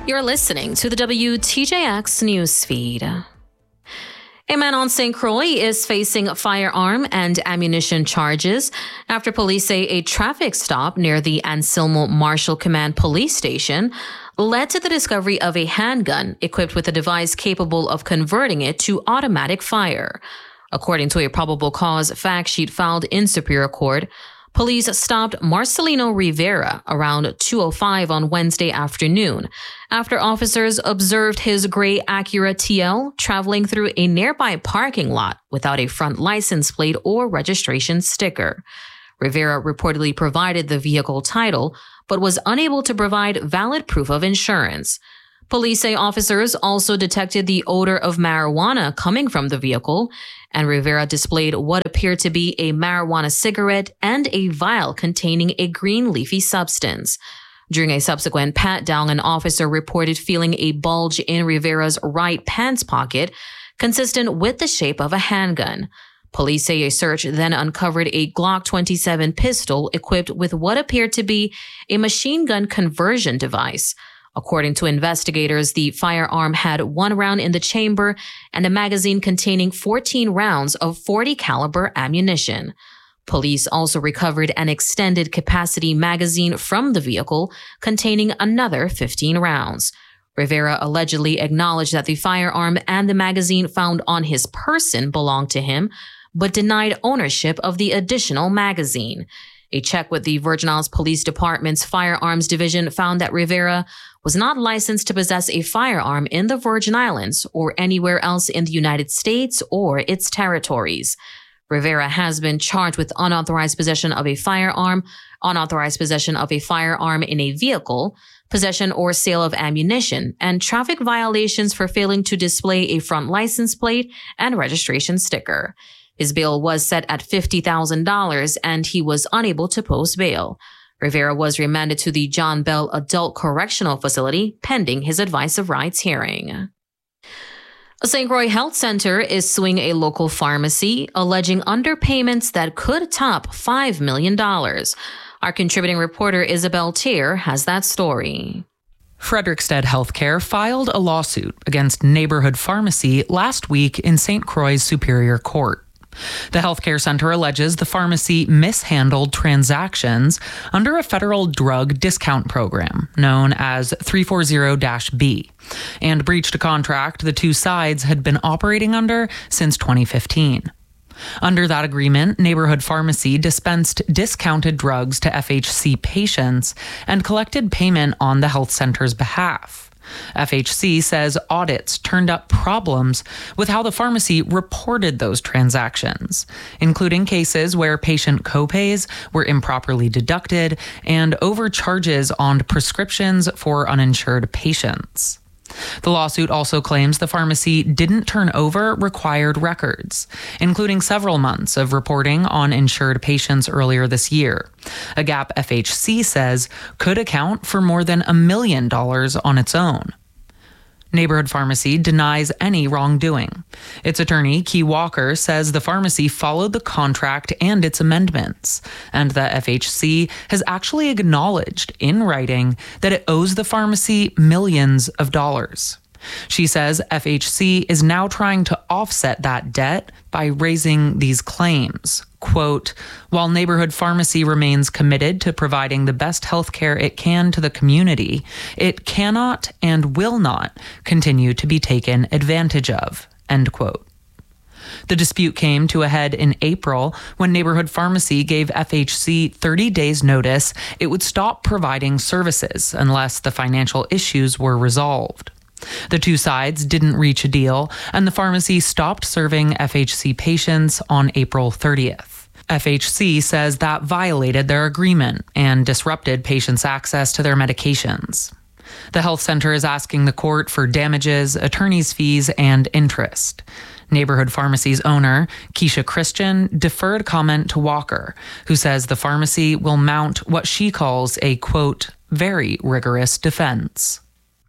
You're listening to the WTJX newsfeed. A man on St. Croix is facing firearm and ammunition charges after police say a traffic stop near the Anselmo Marshall Command Police Station led to the discovery of a handgun equipped with a device capable of converting it to automatic fire. According to a probable cause fact sheet filed in Superior Court, police stopped Marcelino Rivera around 2:05 on Wednesday afternoon after officers observed his gray Acura TL traveling through a nearby parking lot without a front license plate or registration sticker. Rivera reportedly provided the vehicle title, but was unable to provide valid proof of insurance. Police say officers also detected the odor of marijuana coming from the vehicle, and Rivera displayed what appeared to be a marijuana cigarette and a vial containing a green leafy substance. During a subsequent pat-down, an officer reported feeling a bulge in Rivera's right pants pocket, consistent with the shape of a handgun. Police say a search then uncovered a Glock 27 pistol equipped with what appeared to be a machine gun conversion device. According to investigators, the firearm had 1 round in the chamber and a magazine containing 14 rounds of .40 caliber ammunition. Police also recovered an extended capacity magazine from the vehicle containing another 15 rounds. Rivera allegedly acknowledged that the firearm and the magazine found on his person belonged to him, but denied ownership of the additional magazine. A check with the Virgin Islands Police Department's Firearms Division found that Rivera was not licensed to possess a firearm in the Virgin Islands or anywhere else in the United States or its territories. Rivera has been charged with unauthorized possession of a firearm, unauthorized possession of a firearm in a vehicle, possession or sale of ammunition, and traffic violations for failing to display a front license plate and registration sticker. His bail was set at $50,000 and he was unable to post bail. Rivera was remanded to the John Bell Adult Correctional Facility pending his advice of rights hearing. A St. Croix Health Center is suing a local pharmacy, alleging underpayments that could top $5 million. Our contributing reporter Isabel Tier has that story. Frederickstead Healthcare filed a lawsuit against Neighborhood Pharmacy last week in St. Croix's Superior Court. The healthcare center alleges the pharmacy mishandled transactions under a federal drug discount program known as 340-B and breached a contract the two sides had been operating under since 2015. Under that agreement, Neighborhood Pharmacy dispensed discounted drugs to FHC patients and collected payment on the health center's behalf. FHC says audits turned up problems with how the pharmacy reported those transactions, including cases where patient copays were improperly deducted and overcharges on prescriptions for uninsured patients. The lawsuit also claims the pharmacy didn't turn over required records, including several months of reporting on insured patients earlier this year, a gap FHC says could account for more than $1 million on its own. Neighborhood Pharmacy denies any wrongdoing. Its attorney, Key Walker, says the pharmacy followed the contract and its amendments, and that FHC has actually acknowledged in writing that it owes the pharmacy millions of dollars. She says FHC is now trying to offset that debt by raising these claims. Quote, while Neighborhood Pharmacy remains committed to providing the best health care it can to the community, it cannot and will not continue to be taken advantage of, end quote. The dispute came to a head in April when Neighborhood Pharmacy gave FHC 30 days notice it would stop providing services unless the financial issues were resolved. The two sides didn't reach a deal, and the pharmacy stopped serving FHC patients on April 30th. FHC says that violated their agreement and disrupted patients' access to their medications. The health center is asking the court for damages, attorney's fees, and interest. Neighborhood Pharmacy's owner, Keisha Christian, deferred comment to Walker, who says the pharmacy will mount what she calls a, quote, very rigorous defense.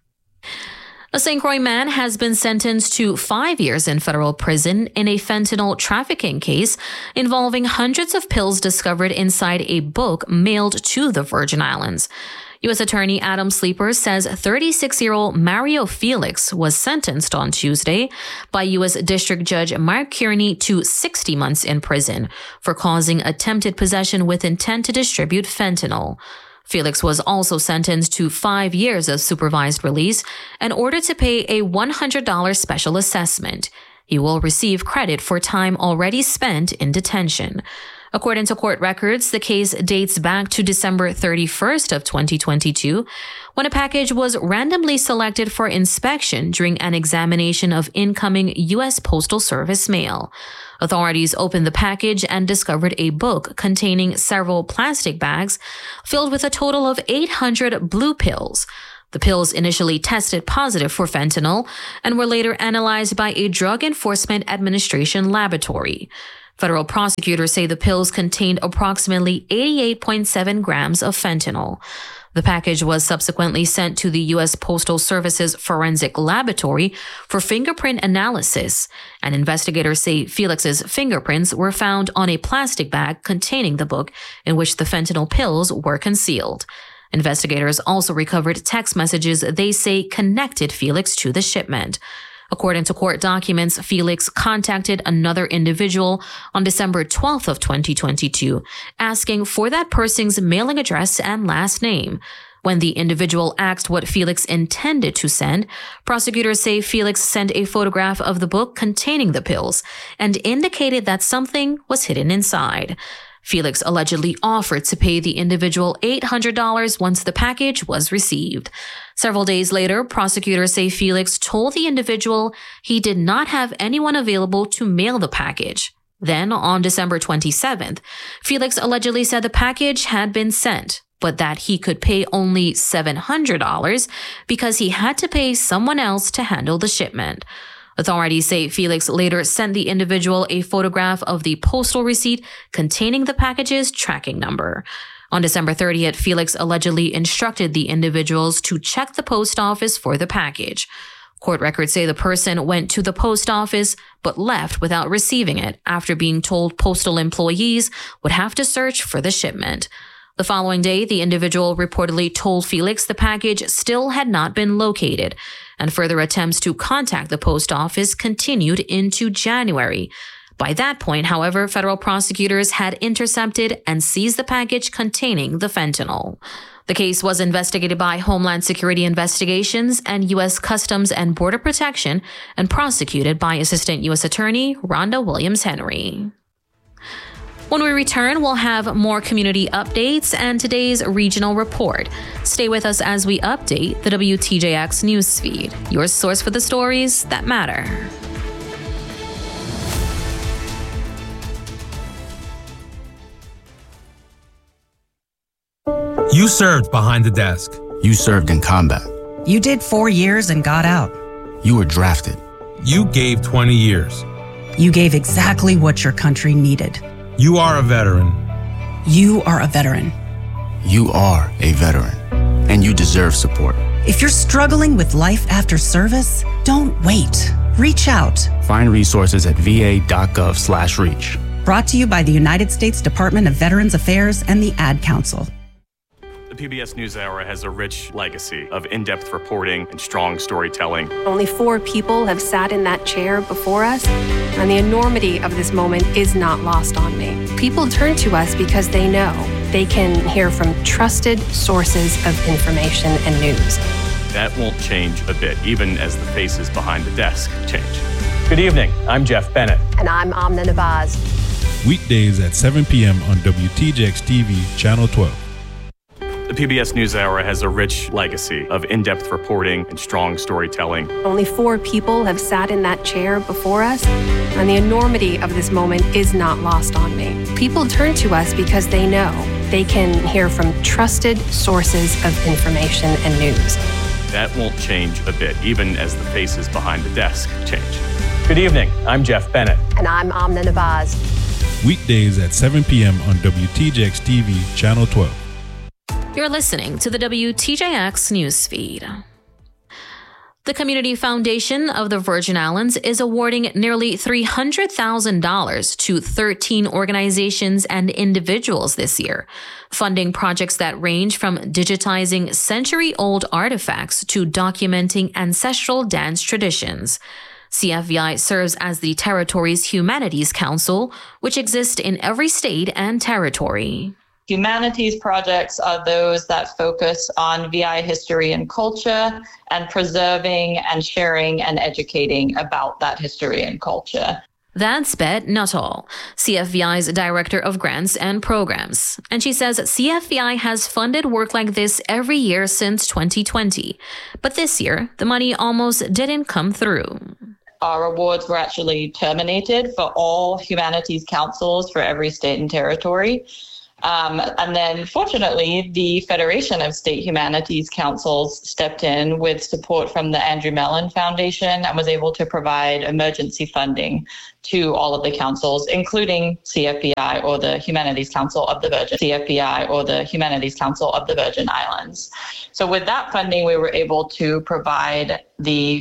A St. Croix man has been sentenced to 5 years in federal prison in a fentanyl trafficking case involving hundreds of pills discovered inside a book mailed to the Virgin Islands. U.S. Attorney Adam Sleeper says 36-year-old Mario Felix was sentenced on Tuesday by U.S. District Judge Mark Kearney to 60 months in prison for causing attempted possession with intent to distribute fentanyl. Felix was also sentenced to 5 years of supervised release and ordered to pay a $100 special assessment. He will receive credit for time already spent in detention. According to court records, the case dates back to December 31st of 2022, when a package was randomly selected for inspection during an examination of incoming U.S. Postal Service mail. Authorities opened the package and discovered a book containing several plastic bags filled with a total of 800 blue pills. The pills initially tested positive for fentanyl and were later analyzed by a Drug Enforcement Administration laboratory. Federal prosecutors say the pills contained approximately 88.7 grams of fentanyl. The package was subsequently sent to the U.S. Postal Service's forensic laboratory for fingerprint analysis, and investigators say Felix's fingerprints were found on a plastic bag containing the book in which the fentanyl pills were concealed. Investigators also recovered text messages they say connected Felix to the shipment. According to court documents, Felix contacted another individual on December 12th of 2022, asking for that person's mailing address and last name. When the individual asked what Felix intended to send, prosecutors say Felix sent a photograph of the book containing the pills and indicated that something was hidden inside. Felix allegedly offered to pay the individual $800 once the package was received. Several days later, prosecutors say Felix told the individual he did not have anyone available to mail the package. Then, on December 27th, Felix allegedly said the package had been sent, but that he could pay only $700 because he had to pay someone else to handle the shipment. Authorities say Felix later sent the individual a photograph of the postal receipt containing the package's tracking number. On December 30th, Felix allegedly instructed the individuals to check the post office for the package. Court records say the person went to the post office but left without receiving it after being told postal employees would have to search for the shipment. The following day, the individual reportedly told Felix the package still had not been located, and further attempts to contact the post office continued into January. By that point, however, federal prosecutors had intercepted and seized the package containing the fentanyl. The case was investigated by Homeland Security Investigations and U.S. Customs and Border Protection and prosecuted by Assistant U.S. Attorney Rhonda Williams-Henry. When we return, we'll have more community updates and today's regional report. Stay with us as we update the WTJX newsfeed, your source for the stories that matter. You served behind the desk. You served in combat. You did 4 years and got out. You were drafted. You gave 20 years. You gave exactly what your country needed. You are a veteran. You are a veteran. You are a veteran, and you deserve support. If you're struggling with life after service, don't wait. Reach out. Find resources at va.gov/reach. Brought to you by the United States Department of Veterans Affairs and the Ad Council. The PBS NewsHour has a rich legacy of in-depth reporting and strong storytelling. Only 4 people have sat in that chair before us, and the enormity of this moment is not lost on me. People turn to us because they know they can hear from trusted sources of information and news. That won't change a bit, even as the faces behind the desk change. Good evening. I'm Jeff Bennett. And I'm Amna Nabaz. Weekdays at 7 p.m. on WTJX TV, Channel 12. The PBS NewsHour has a rich legacy of in-depth reporting and strong storytelling. Only 4 people have sat in that chair before us, and the enormity of this moment is not lost on me. People turn to us because they know they can hear from trusted sources of information and news. That won't change a bit, even as the faces behind the desk change. Good evening. I'm Jeff Bennett. And I'm Amna Nabaz. Weekdays at 7 p.m. on WTJX TV, Channel 12. You're listening to the WTJX newsfeed. The The Community Foundation of the Virgin Islands is awarding nearly $300,000 to 13 organizations and individuals this year, funding projects that range from digitizing century-old artifacts to documenting ancestral dance traditions. CFVI serves as the territory's Humanities Council, which exists in every state and territory. Humanities projects are those that focus on VI history and culture and preserving and sharing and educating about that history and culture. That's Bet Nuttall, CFVI's Director of Grants and Programs. And she says CFVI has funded work like this every year since 2020. But this year, the money almost didn't come through. Our awards were actually terminated for all humanities councils for every state and territory. And then, fortunately, the Federation of State Humanities Councils stepped in with support from the Andrew Mellon Foundation and was able to provide emergency funding to all of the councils, including CFVI or the Humanities Council of the Virgin Islands. So with that funding, we were able to provide the